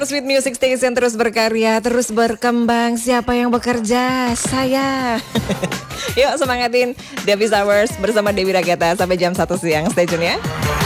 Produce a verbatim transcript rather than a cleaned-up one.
Sweet Music Station terus berkarya, terus berkembang. Siapa yang bekerja? Saya. Yuk semangatin Devi Hours bersama Dewi Ragata sampai jam satu siang. Stay tune ya.